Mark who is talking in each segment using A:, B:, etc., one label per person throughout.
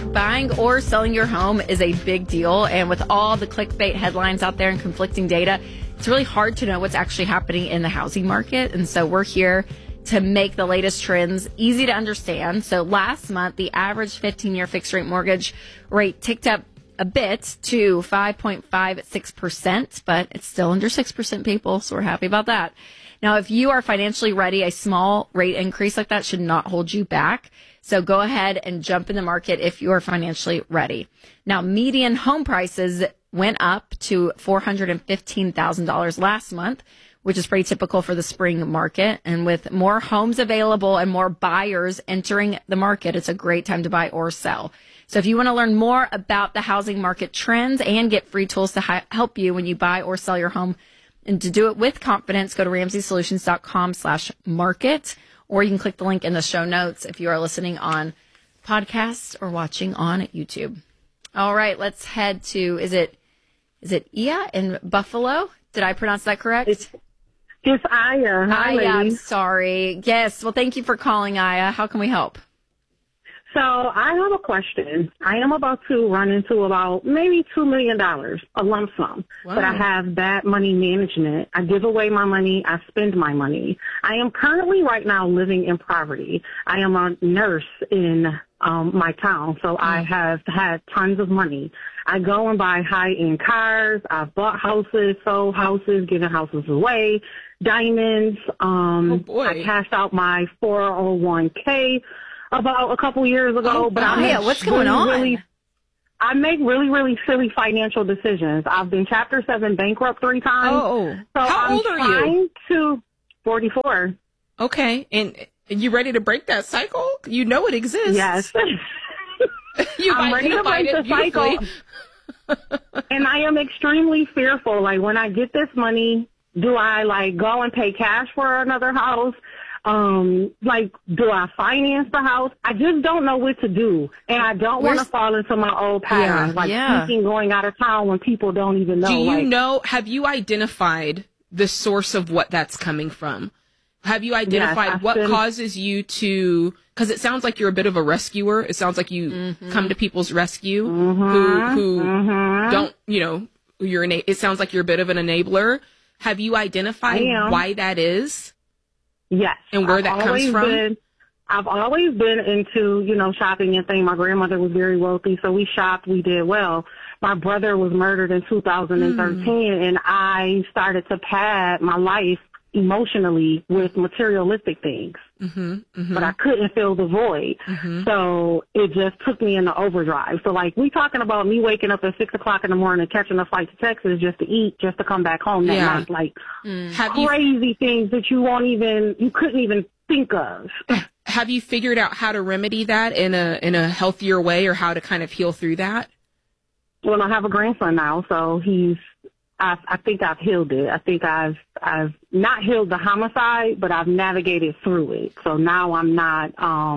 A: buying or selling your home is a big deal. And with all the clickbait headlines out there and conflicting data, it's really hard to know what's actually happening in the housing market. And so we're here to make the latest trends easy to understand. So last month, the average 15-year fixed rate mortgage rate ticked up a bit to 5.56%, but it's still under 6%, people. So we're happy about that. Now, if you are financially ready, a small rate increase like that should not hold you back. So go ahead and jump in the market if you are financially ready. Now, median home prices went up to $415,000 last month, which is pretty typical for the spring market. And with more homes available and more buyers entering the market, it's a great time to buy or sell. So if you want to learn more about the housing market trends and get free tools to help you when you buy or sell your home, and to do it with confidence, go to RamseySolutions.com/market, or you can click the link in the show notes if you are listening on podcasts or watching on YouTube. All right, let's head to, is it Iya in Buffalo? Did I pronounce that correct?
B: It's Aya. Hi,
A: Aya, I'm
B: ladies.
A: sorry. Yes, well, thank you for calling, Aya. How can we help?
B: So I have a question. I am about to run into about maybe $2 million, a lump sum.
A: Wow.
B: But I have bad money management. I give away my money. I spend my money. I am currently right now living in poverty. I am a nurse in my town, so I have had tons of money. I go and buy high-end cars. I've bought houses, sold houses, given houses away, diamonds. I cashed out my 401k about a couple years ago. But
A: what's going on?
B: I make really silly financial decisions. I've been Chapter 7 bankrupt 3 times.
C: So how old are you?
B: 44.
C: Okay. And you ready to break that cycle? You know it exists.
B: Yes. I'm ready to break the cycle. And I am extremely fearful. Like, when I get this money, do I go and pay cash for another house? Do I finance the house? I just don't know what to do. And I don't want to fall into my old patterns, thinking going out of town when people don't even know.
C: Do you know, have you identified the source of what that's coming from? Have you identified what causes you to, because it sounds like you're a bit of a rescuer. It sounds like you come to people's rescue who don't, it sounds like you're a bit of an enabler. Have you identified why that is?
B: Yes.
C: And where that comes from?
B: I've always been into, shopping and things. My grandmother was very wealthy, so we shopped, we did well. My brother was murdered in 2013, and I started to pad my life emotionally with materialistic things. But I couldn't fill the void. So it just took me into overdrive. So we talking about me waking up at 6 o'clock in the morning, catching a flight to Texas just to eat, just to come back home that night. Crazy things that you couldn't even think of.
C: Have you figured out how to remedy that in a healthier way, or how to kind of heal through that?
B: Well, I have a grandson now, so I think I've healed it. I think I've not healed the homicide, but I've navigated through it. So now I'm not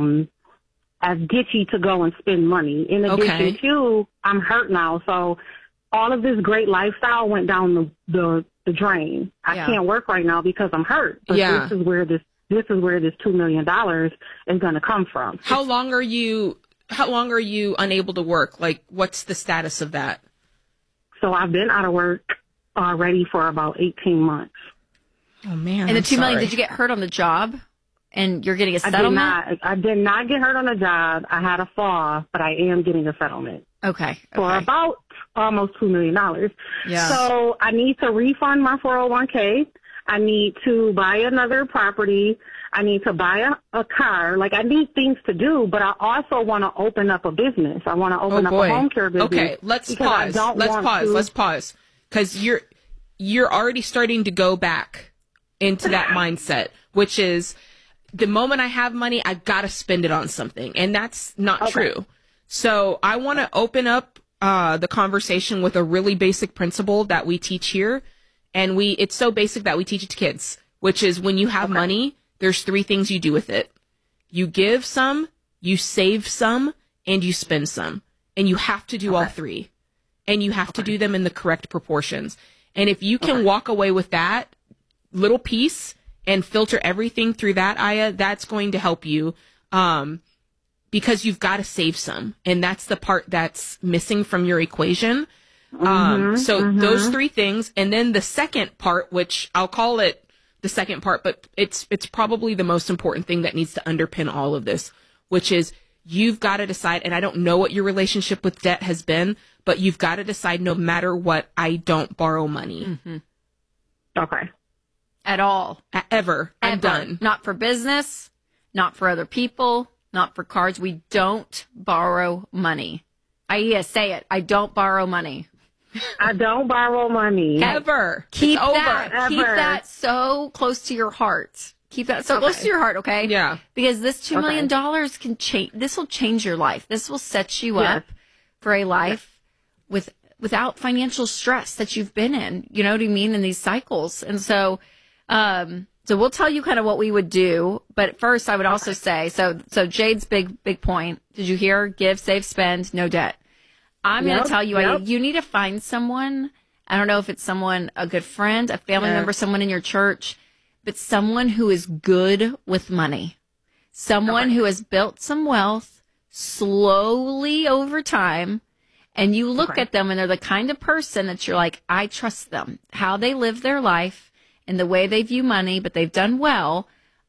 B: as ditchy to go and spend money. In addition to, I'm hurt now, so all of this great lifestyle went down the drain. I can't work right now because I'm hurt. But this is where this $2 million is going to come from.
C: How long are you unable to work? What's the status of that?
B: So I've been out of work already for about 18 months.
C: Oh, man.
A: And the $2 million, did you get hurt on the job? And you're getting a settlement?
B: I did not get hurt on the job. I had a fall, but I am getting a settlement.
A: Okay.
B: For about almost $2 million.
A: Yeah.
B: So I need to refund my 401k. I need to buy another property. I need to buy a car. I need things to do, but I also want to open up a business. I want to open up a home care business.
C: Okay, let's pause. Because you're already starting to go back into that mindset, which is the moment I have money, I got to spend it on something. And that's not true. So I want to open up the conversation with a really basic principle that we teach here. And it's so basic that we teach it to kids, which is when you have money, there's 3 things you do with it. You give some, you save some, and you spend some. And you have to do all 3. And you have to do them in the correct proportions. And if you can walk away with that little piece and filter everything through that, Aya, that's going to help you because you've got to save some. And that's the part that's missing from your equation. Those three things. And then the second part, which I'll call it the second part, but it's probably the most important thing that needs to underpin all of this, which is you've got to decide, and I don't know what your relationship with debt has been, but you've got to decide no matter what, I don't borrow money.
A: Mm-hmm.
B: Okay.
A: At all.
C: Ever. I'm done.
A: Not for business, not for other people, not for cards. We don't borrow money. Say it. I don't borrow money.
B: I don't borrow money.
C: Ever.
A: Keep
C: it's
A: that.
C: Over.
A: Keep that so close to your heart. Keep that so close to your heart, okay?
C: Yeah.
A: Because this $2 million can change. This will change your life. This will set you up for a life without financial stress that you've been in. You know what I mean? In these cycles. And so we'll tell you kind of what we would do. But first, I would also say, so Jade's big point. Did you hear? Give, save, spend, no debt. I'm going to tell you, you need to find someone. I don't know if it's someone, a good friend, a family member, someone in your church, but someone who is good with money. Someone who has built some wealth slowly over time. And you look at them and they're the kind of person that you're like, I trust them. How they live their life and the way they view money, but they've done well.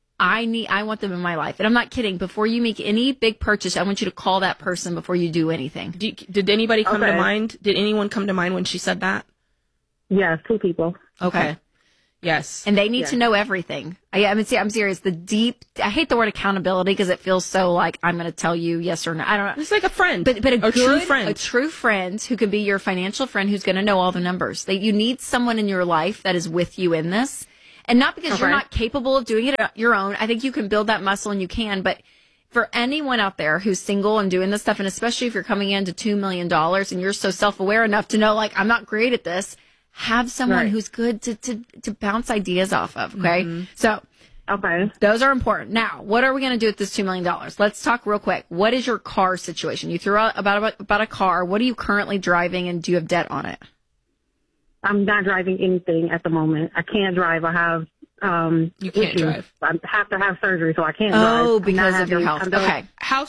A: I want them in my life. And I'm not kidding. Before you make any big purchase, I want you to call that person before you do anything.
C: Did anybody come to mind? Did anyone come to mind when she said that?
B: Yes, 2 people.
C: Okay. Yes.
A: And they need to know everything. I'm serious. I hate the word accountability because it feels so like I'm going to tell you yes or no. I don't know.
C: It's like a friend.
A: But a true friend who can be your financial friend who's going to know all the numbers. You need someone in your life that is with you in this. And not because you're not capable of doing it on your own. I think you can build that muscle and you can. But for anyone out there who's single and doing this stuff, and especially if you're coming into $2 million and you're so self-aware enough to know, like, I'm not great at this, have someone who's good to bounce ideas off of. Okay. Mm-hmm. So those are important. Now, what are we going to do with this $2 million? Let's talk real quick. What is your car situation? You threw out about a car. What are you currently driving and do you have debt on it?
B: I'm not driving anything at the moment. I can't drive. I have
C: you can't drive.
B: I have to have surgery, so I can't drive.
A: Oh, because of your health. Okay.
C: How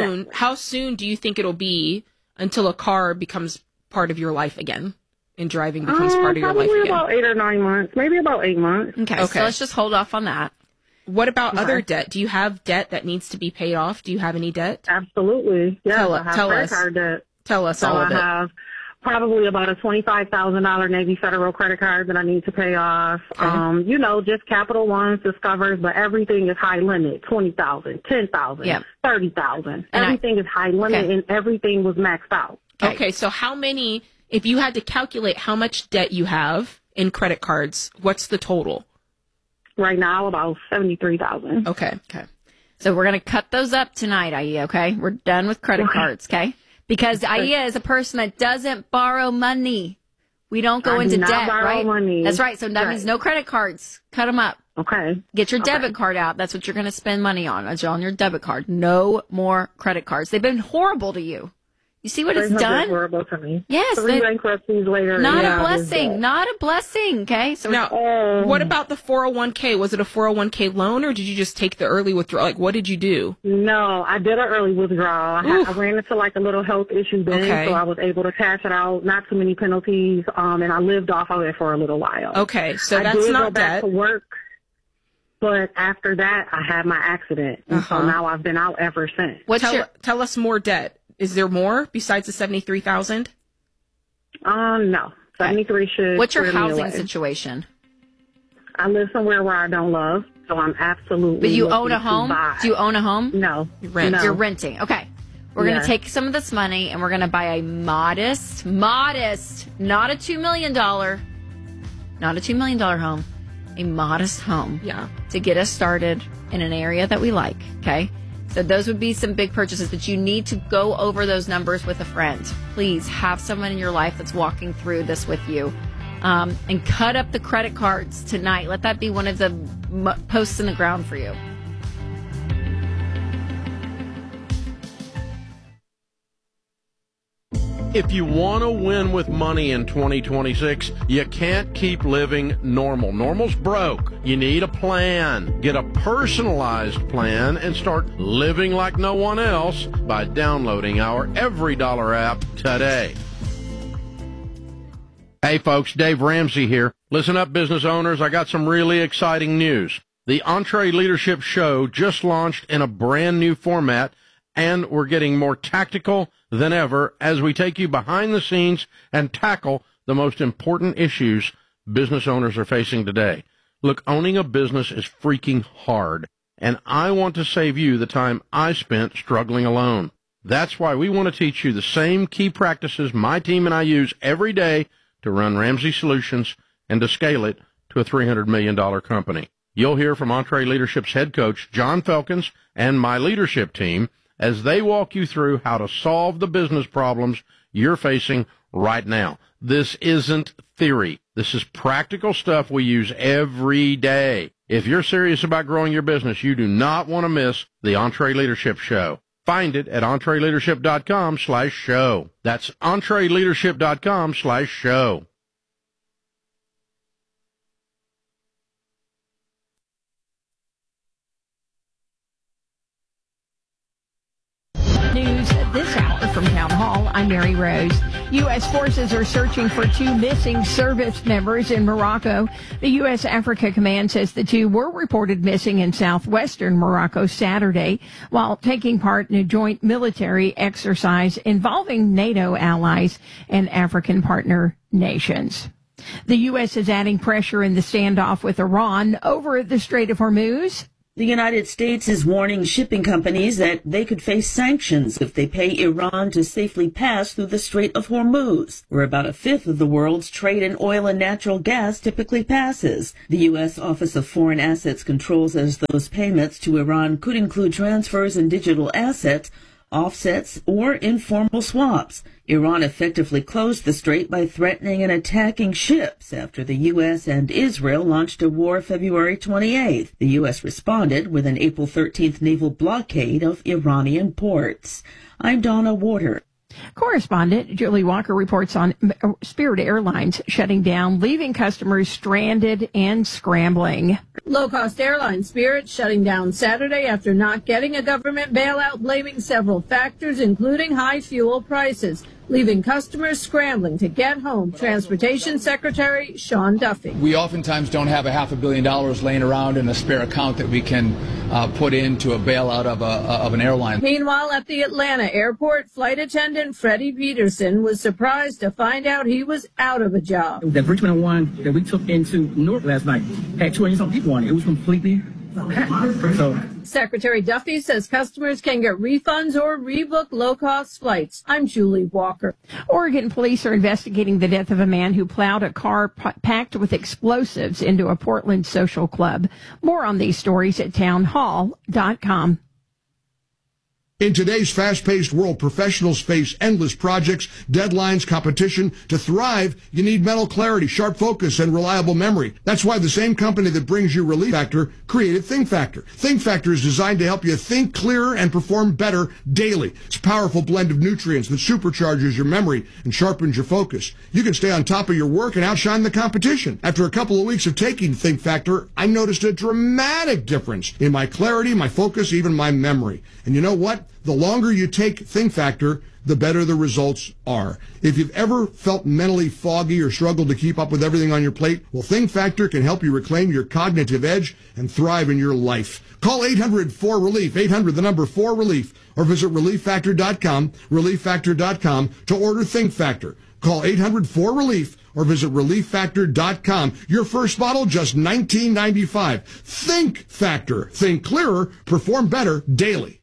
C: soon do you think it'll be until a car becomes part of your life again? And driving becomes part of your life again?
B: Probably about 8 or 9 months. Maybe about 8 months.
A: Okay. So let's just hold off on that.
C: What about other debt? Do you have debt that needs to be paid off? Do you have any debt?
B: Absolutely. Yes, I have credit
C: us.
B: Card debt.
C: Tell us all of it.
B: I have probably about a $25,000 Navy Federal credit card that I need to pay off. Okay. Just Capital One's, Discover's, but everything is high limit. 20,000, 10,000, 30,000. Everything is high limit and everything was maxed out.
C: Okay, so how many, if you had to calculate how much debt you have in credit cards, what's the total?
B: Right now, about 73,000.
C: Okay.
A: So we're going to cut those up tonight, Aia, okay? We're done with credit cards, okay? Because Aia is a person that doesn't borrow money. We don't go into debt, right?
B: Money.
A: That's right. So that means no credit cards. Cut them up.
B: Okay.
A: Get your debit card out. That's what you're going to spend money on. That's on your debit card. No more credit cards. They've been horrible to you. You see what it's done?
B: Horrible to me.
A: Yes.
B: 3 bankruptcies later.
A: Not a blessing. Not a blessing. Okay. So
C: now, what about the 401k? Was it a 401k loan or did you just take the early withdrawal? Like, what did you do?
B: No, I did an early withdrawal. I ran into like a little health issue then, so I was able to cash it out. Not too many penalties, and I lived off of it for a little while.
C: Okay, so that's not
B: go back
C: debt.
B: To work, but after that, I had my accident, and so now I've been out ever since.
C: Tell us more debt. Is there more besides the 73,000?
B: No. 73 should.
A: What's your housing situation?
B: I live somewhere where I don't love, so I'm absolutely.
A: But you own a home? Do you own a home?
B: No.
C: You rent.
A: No. You're renting. Okay. We're going to take some of this money and we're going to buy a modest, not a $2 million, not a $2 million home, a modest home.
C: Yeah.
A: To get us started in an area that we like. Okay. So those would be some big purchases, but you need to go over those numbers with a friend. Please have someone in your life that's walking through this with you. And cut up the credit cards tonight. Let that be one of the posts in the ground for you.
D: If you want to win with money in 2026, you can't keep living normal. Normal's broke. You need a plan. Get a personalized plan and start living like no one else by downloading our Every Dollar app today. Hey folks, Dave Ramsey here. Listen up, business owners. I got some really exciting news. The Entree Leadership Show just launched in a brand new format, and we're getting more tactical than ever as we take you behind the scenes and tackle the most important issues business owners are facing today. Look, owning a business is freaking hard, and I want to save you the time I spent struggling alone. That's why we want to teach you the same key practices my team and I use every day to run Ramsey Solutions and to scale it to a $300 million company. You'll hear from Entree Leadership's head coach, John Felkins, and my leadership team as they walk you through how to solve the business problems you're facing right now. This isn't theory. This is practical stuff we use every day. If you're serious about growing your business, you do not want to miss the Entree Leadership Show. Find it at entreleadership.com/show. That's entreleadership.com/show.
E: News this hour from Town Hall. I'm Mary Rose. U.S. forces are searching for two missing service members in Morocco. The U.S. Africa Command says the two were reported missing in southwestern Morocco Saturday while taking part in a joint military exercise involving NATO allies and African partner nations. The U.S. is adding pressure in the standoff with Iran over the Strait of Hormuz.
F: The United States is warning shipping companies that they could face sanctions if they pay Iran to safely pass through the Strait of Hormuz, where about a fifth of the world's trade in oil and natural gas typically passes. The U.S. Office of Foreign Assets Control says those payments to Iran could include transfers in digital assets, offsets, or informal swaps. Iran effectively closed the strait by threatening and attacking ships after the U.S. and Israel launched a war February 28th. The U.S. responded with an April 13th naval blockade of Iranian ports. I'm Donna Warder.
E: Correspondent Julie Walker reports on Spirit Airlines shutting down, leaving customers stranded and scrambling.
G: Low-cost airline Spirit shutting down Saturday after not getting a government bailout, blaming several factors, including high fuel prices, leaving customers scrambling to get home. Transportation Secretary Sean Duffy.
H: We oftentimes don't have $500 million laying around in a spare account that we can put into a bailout of an airline.
G: Meanwhile, at the Atlanta airport, flight attendant Freddie Peterson was surprised to find out he was out of a job.
I: The Bridge 101 that we took into Newark last night had 20-something people on it. It was completely packed. So
G: Secretary Duffy says customers can get refunds or rebook low-cost flights. I'm Julie Walker.
E: Oregon police are investigating the death of a man who plowed a car packed with explosives into a Portland social club. More on these stories at townhall.com.
J: In today's fast-paced world, professionals face endless projects, deadlines, competition. To thrive, you need mental clarity, sharp focus, and reliable memory. That's why the same company that brings you Relief Factor created Think Factor. Think Factor is designed to help you think clearer and perform better daily. It's a powerful blend of nutrients that supercharges your memory and sharpens your focus. You can stay on top of your work and outshine the competition. After a couple of weeks of taking Think Factor, I noticed a dramatic difference in my clarity, my focus, even my memory. And you know what? The longer you take Think Factor, the better the results are. If you've ever felt mentally foggy or struggled to keep up with everything on your plate, well, Think Factor can help you reclaim your cognitive edge and thrive in your life. Call 800-4RELIEF, 800-4RELIEF, or visit ReliefFactor.com, ReliefFactor.com to order Think Factor. Call 800-4RELIEF or visit ReliefFactor.com. Your first bottle, just $19.95. Think Factor. Think clearer, perform better daily.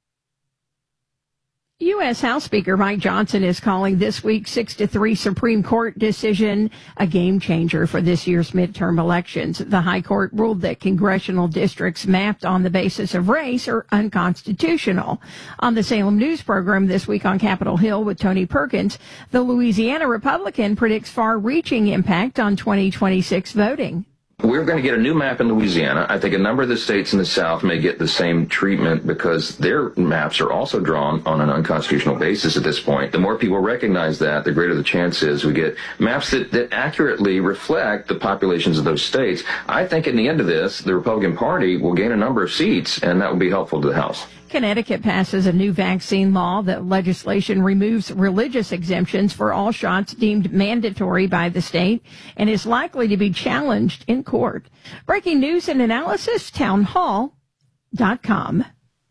E: U.S. House Speaker Mike Johnson is calling this week's 6-3 Supreme Court decision a game changer for this year's midterm elections. The High Court ruled that congressional districts mapped on the basis of race are unconstitutional. On the Salem News program this week on Capitol Hill with Tony Perkins, the Louisiana Republican predicts far-reaching impact on 2026 voting.
K: We're going to get a new map in Louisiana. I think a number of the states in the South may get the same treatment because their maps are also drawn on an unconstitutional basis at this point. The more people recognize that, the greater the chance is we get maps that accurately reflect the populations of those states. I think in the end of this, the Republican Party will gain a number of seats, and that will be helpful to the House.
E: Connecticut passes a new vaccine law. The legislation removes religious exemptions for all shots deemed mandatory by the state and is likely to be challenged in court. Breaking news and analysis, townhall.com.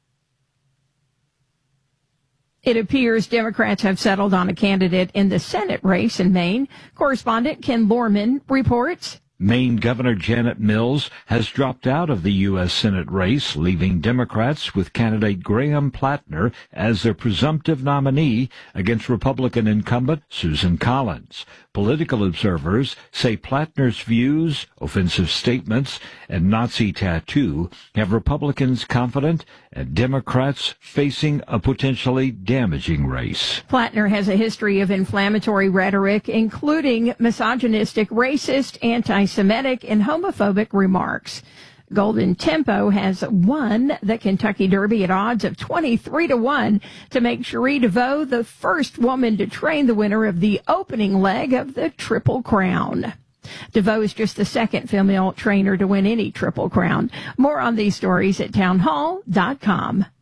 E: It appears Democrats have settled on a candidate in the Senate race in Maine. Correspondent Ken Lorman reports.
L: Maine Governor Janet Mills has dropped out of the U.S. Senate race, leaving Democrats with candidate Graham Plattner as their presumptive nominee against Republican incumbent Susan Collins. Political observers say Plattner's views, offensive statements, and Nazi tattoo have Republicans confident and Democrats facing a potentially damaging race.
E: Plattner has a history of inflammatory rhetoric, including misogynistic, racist, anti-Semitic, and homophobic remarks. Golden Tempo has won the Kentucky Derby at odds of 23-1 to make Cherie DeVoe the first woman to train the winner of the opening leg of the Triple Crown. DeVoe is just the second female trainer to win any Triple Crown. More on these stories at townhall.com.